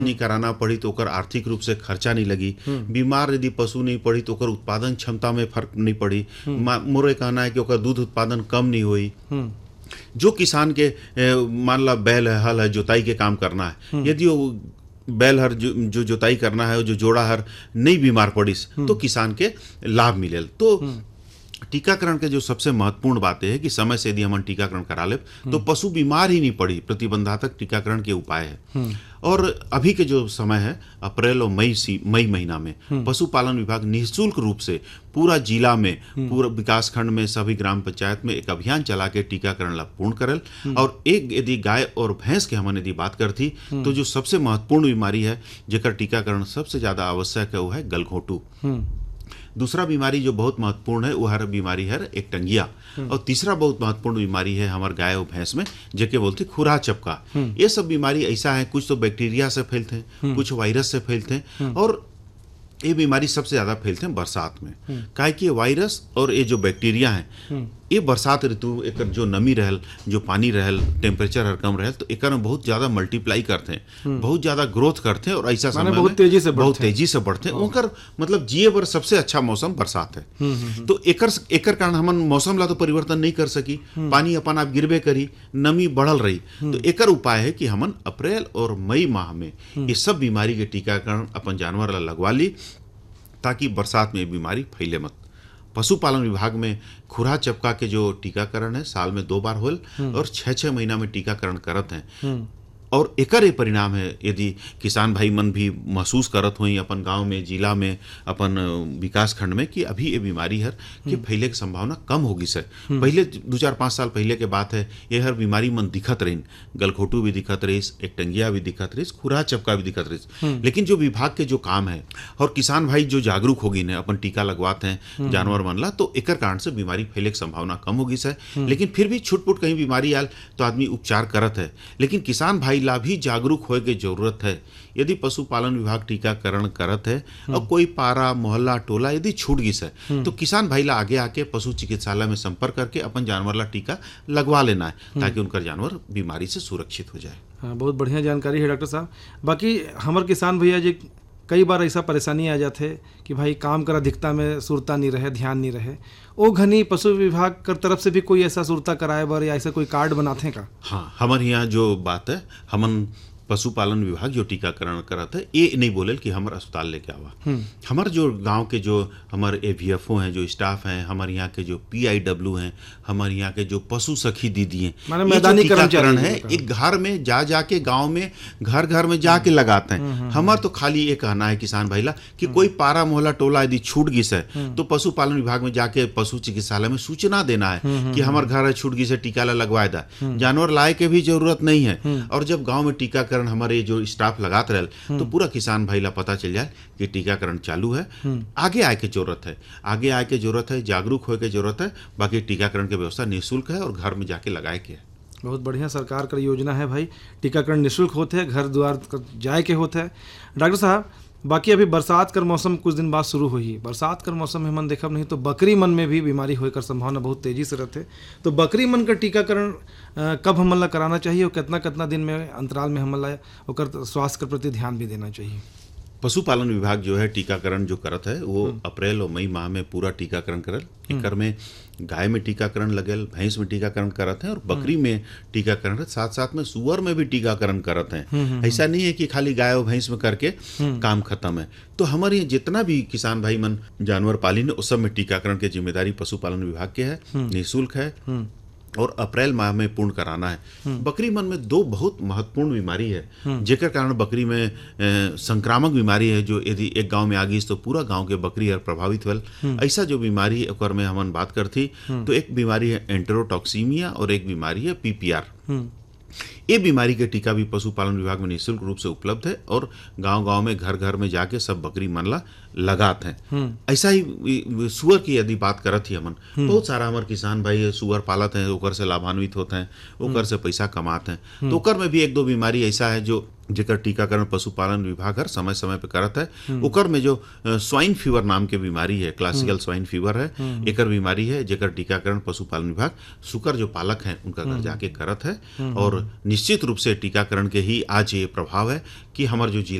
नहीं कराना पड़ी तो ओकर आर्थिक रूप से खर्चा नहीं लगी, बीमार यदि पशु नहीं पड़ी तो ओकर उत्पादन क्षमता में फर्क नहीं पड़ी, मोरे कहना है कि ओकर दूध उत्पादन कम नहीं हुई। जो किसान के मान ला बैल है, हल है, जोताई के काम करना है, यदि वो बैल हर जो जोताई करना है, जो जोड़ा हर नहीं बीमार पड़िस तो किसान के लाभ मिलेल। तो टीकाकरण के जो सबसे महत्वपूर्ण बात है कि समय से यदि हम टीकाकरण करा ले तो पशु बीमार ही नहीं पड़ी, प्रतिबंधात्मक टीकाकरण के उपाय है। और अभी के जो समय है अप्रैल और मई महीना में पशुपालन विभाग निःशुल्क रूप से पूरा जिला में, पूरा विकास खंड में, सभी ग्राम पंचायत में एक अभियान चला के टीकाकरण ला पूर्ण करल। और एक यदि गाय और भैंस के हमन यदि बात करती तो जो सबसे महत्वपूर्ण बीमारी है जेकर टीकाकरण सबसे ज्यादा आवश्यक है वो है गलघोंटू। दूसरा बीमारी जो बहुत महत्वपूर्ण है वो हर बीमारी है एक टंगिया। और तीसरा बहुत महत्वपूर्ण बीमारी है हमारे गाय और भैंस में जेके बोलते खुरा चपका। ये सब बीमारी ऐसा है, कुछ तो बैक्टीरिया से फैलते हैं, कुछ वायरस से फैलते हैं, और ये बीमारी सबसे ज्यादा फैलते हैं बरसात में। काहे कि वायरस और ये जो बैक्टीरिया है ये बरसात ऋतु एक जो नमी रहल, जो पानी रहल, टेम्परेचर हर कम रहल तो एक बहुत ज्यादा मल्टीप्लाई करते हैं, बहुत ज्यादा ग्रोथ करते हैं, और ऐसा समय बहुत तेजी से बढ़ते हैं। उनकर मतलब जिए बर सबसे अच्छा मौसम बरसात है। तो एकर कारण हमन मौसम ला तो परिवर्तन नहीं कर सकी, पानी अपन आप गिरबे करी, नमी बढ़ल रही। तो एकर उपाय है कि हमन अप्रैल और मई माह में ये सब बीमारी के टीकाकरण अपन जानवर ला लगवा ली ताकि बरसात में बीमारी फैले मत। पशुपालन विभाग में खुरा चपका के जो टीकाकरण है साल में 2 बार होल और 6-6 महीना में टीकाकरण करत हैं। और एकर ये परिणाम है यदि किसान भाई मन भी महसूस करत हुई अपन गांव में, जिला में, अपन विकास खंड में कि अभी ये बीमारी हर कि फैले की संभावना कम होगी सर। पहले 2-4-5 साल पहले के बात है ये हर बीमारी मन दिखत रही, गलघोंटू भी दिखत रही, एक टंगिया भी दिखत रही, खुरा चपका भी दिखत रही। लेकिन जो विभाग के जो काम है और किसान भाई जो जागरूक होगी ने अपन टीका लगवाते हैं जानवर मन ला तो एकर कारण से बीमारी फैले की संभावना कम होगी सर। लेकिन फिर भी छुटपुट कहीं बीमारी आल तो आदमी उपचार करत है। लेकिन किसान भाई ला भी जागरूक होए के जरूरत है। यदि पशुपालन विभाग टीकाकरण करत है और कोई पारा, मोहल्ला, टोला यदि छूट गई है तो किसान भाई ला आगे आके पशु चिकित्सालय में संपर्क करके अपन जानवर ला टीका लगवा लेना है ताकि उनका जानवर बीमारी से सुरक्षित हो जाए। हाँ, बहुत बढ़िया जानकारी है डॉक्टर साहब। बाकी हमारे किसान भैया जी कई बार ऐसा परेशानी आ जाते कि भाई काम कर अधिकता में सुरता नहीं रहे, ध्यान नहीं रहे, ओ घनी पशु विभाग कर तरफ से भी कोई ऐसा सुरता कराए बर या ऐसा कोई कार्ड बनाते हैं का? हाँ, हमारे यहाँ जो बात है हमन पशुपालन विभाग जो टीकाकरण करता है ये नहीं बोले कि हमारे अस्पताल लेके आवा। हमारे जो गांव के जो हमारे AVFO हैं, जो स्टाफ हैं, हमारे यहाँ के जो PIW हैं, हमारे यहाँ के जो पशु सखी दीदी हैं, मैदानी टीकाकरण है एक घर में जाके गांव में घर में जाके लगाते हैं। हमारे तो खाली ये कहना है किसान भाई ला कि कोई पारा, मोहल्ला, टोला यदि छूट गई है तो पशुपालन विभाग में जाके पशु चिकित्सालय में सूचना देना है कि हमारे घर छूट गई से टीका लगवाए दा। जानवर लाए के भी जरूरत नहीं है। और जब गाँव में टीकाकरण हमारे जो स्टाफ लगाते रहे तो पूरा किसान भाई ला पता चल जाए कि टीकाकरण चालू है। आगे आए के जरूरत है, आगे आए के जरूरत है, जागरूक होए के जरूरत है। बाकी टीकाकरण की व्यवस्था निःशुल्क है और घर में जाके लगाए के है। बहुत बढ़िया सरकार का योजना है भाई, टीकाकरण निःशुल्क होते हैं, घर द्वार जाए के होते हैं। डॉक्टर साहब बाकी अभी बरसात कर मौसम कुछ दिन बाद शुरू हुई, बरसात कर मौसम में मन देखब नहीं तो बकरी मन में भी बीमारी होकर संभावना बहुत तेजी से रहते। तो बकरी मन का टीकाकरण कब हमन ला कराना चाहिए और कितना दिन में अंतराल में हमन ला ओकर स्वास्थ्य के प्रति ध्यान भी देना चाहिए? पशुपालन विभाग जो है टीकाकरण जो करत है वो अप्रैल और मई माह में पूरा टीकाकरण करल। एकर में गाय में टीकाकरण लगल, भैंस में टीकाकरण करत हैं और बकरी में टीकाकरण, साथ साथ में सुअर में भी टीकाकरण करत हैं। ऐसा नहीं है कि खाली गाय और भैंस में करके काम खत्म है। तो हमारे जितना भी किसान भाई मन जानवर पाली ने उस सब में टीकाकरण की जिम्मेदारी पशुपालन विभाग के है, निःशुल्क है और अप्रैल माह में पूर्ण कराना है। बकरी मन में 2 बहुत महत्वपूर्ण बीमारी है जेकर कारण बकरी में संक्रामक बीमारी है जो यदि एक गांव में आ गई तो पूरा गांव के बकरी हर प्रभावित होल। ऐसा जो बीमारी है में हमन बात करती तो एक बीमारी है एंटेरोटॉक्सीमिया और एक बीमारी है PPR। ये बीमारी के टीका भी पशुपालन विभाग में निःशुल्क रूप से उपलब्ध है और गांव-गांव में घर में जाके सब बकरी मन ला लगाते हैं। ऐसा ही सुअर की यदि बात करत ही हमन बहुत सारा हमारे किसान भाई सुअर पालत हैं, ओकर से लाभान्वित होते हैं, ओकर से पैसा कमाते हैं। तो ओकर में भी 1-2 बीमारी ऐसा है जो जेकर टीकाकरण पशुपालन विभाग हर समय समय पे करत है। ओकर में जो स्वाइन फीवर नाम के बीमारी है, क्लासिकल स्वाइन फीवर है, एकर बीमारी है जेकर टीकाकरण पशुपालन विभाग सुकर जो पालक हैं उनका घर जाके करत है और निश्चित रूप से टीकाकरण के ही आज ये प्रभाव है कि हमारे जो